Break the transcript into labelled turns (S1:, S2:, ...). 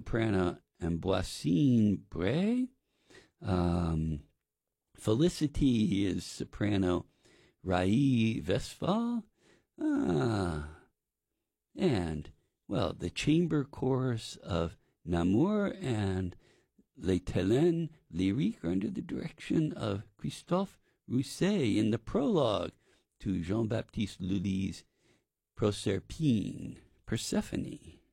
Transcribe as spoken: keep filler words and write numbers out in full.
S1: soprano Ambroisine Bray. Um, Felicity is soprano Rai Westphal. Ah, and, well, the chamber chorus of Namur and Les Talents Lyriques are under the direction of Christophe Rousset in the prologue to Jean-Baptiste Lully's Proserpine, Persephone.